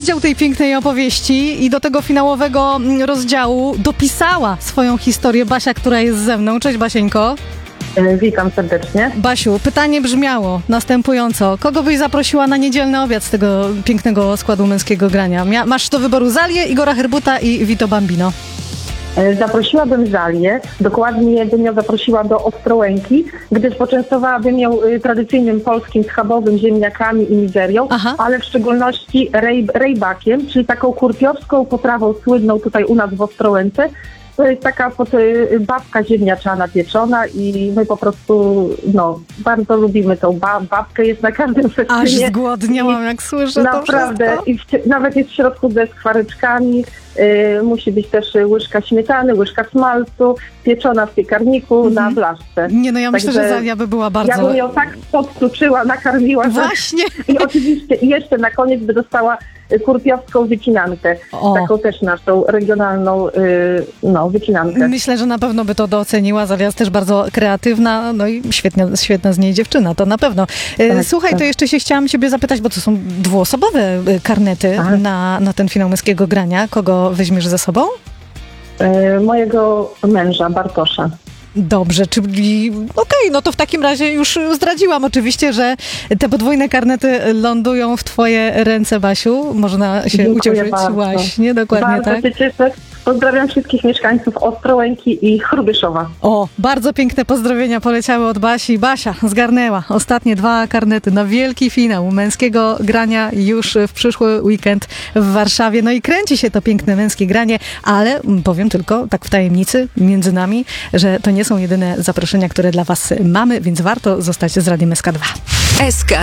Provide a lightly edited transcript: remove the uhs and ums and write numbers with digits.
rozdział tej pięknej opowieści i do tego finałowego rozdziału dopisała swoją historię Basia, która jest ze mną. Cześć, Basieńko. Witam serdecznie. Basiu, pytanie brzmiało następująco. Kogo byś zaprosiła na niedzielny obiad z tego pięknego składu męskiego grania? Masz do wyboru Zalię, Igora Herbuta i Vito Bambino. Zaprosiłabym Zalię, dokładnie bym ją zaprosiła do Ostrołęki, gdyż poczęstowałabym ją tradycyjnym polskim schabowym ziemniakami i mizerią, ale w szczególności rejbakiem, czyli taką kurpiowską potrawą słynną tutaj u nas w Ostrołęce. To jest taka babka ziemniaczana pieczona i my po prostu bardzo lubimy tą babkę, jest na każdym festynie. Aż zgłodniałam, jak słyszę naprawdę, to wszystko. Nawet jest w środku ze skwareczkami, musi być też łyżka śmietany, łyżka smalcu, pieczona w piekarniku na blaszce. Nie, ja myślę, że Zalia by była bardzo... Ja bym ją tak podtuczyła, nakarmiła. Właśnie. I oczywiście jeszcze na koniec by dostała kurpiowską wycinankę. Taką też naszą regionalną wycinankę. Myślę, że na pewno by to doceniła. Zalia jest też bardzo kreatywna, i świetna z niej dziewczyna, to na pewno. Słuchaj, to jeszcze się chciałam ciebie zapytać, bo to są dwuosobowe karnety na ten finał męskiego grania. Kogo weźmiesz ze sobą? Mojego męża, Bartosza. Dobrze, czyli to w takim razie już zdradziłam oczywiście, że te podwójne karnety lądują w twoje ręce, Basiu. Można się ucieszyć. Bardzo. Właśnie, dokładnie bardzo tak. Się cieszę. Pozdrawiam wszystkich mieszkańców Ostrołęki i Chrubyszowa. Bardzo piękne pozdrowienia poleciały od Basi. Basia zgarnęła ostatnie 2 karnety na wielki finał męskiego grania już w przyszły weekend w Warszawie. I kręci się to piękne męskie granie, ale powiem tylko tak w tajemnicy między nami, że to nie są jedyne zaproszenia, które dla was mamy, więc warto zostać z Radiem SK2.